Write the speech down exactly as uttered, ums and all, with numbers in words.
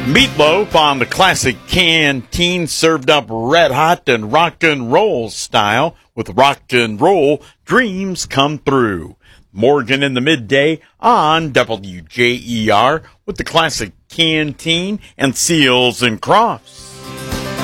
Meatloaf on the classic canteen, served up red hot and rock and roll style. With rock and roll, dreams come through. Morgan in the midday on W J E R with the classic canteen and Seals and Crofts.